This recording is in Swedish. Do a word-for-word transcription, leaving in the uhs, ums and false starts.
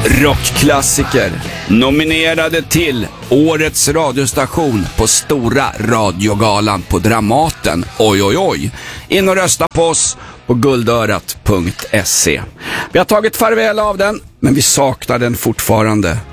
Rockklassiker nominerade till Årets radiostation på Stora radiogalan på Dramaten. Oj, oj, oj. In och rösta på oss på guldörat punkt se. Vi har tagit farväl av den, men vi saknar den fortfarande.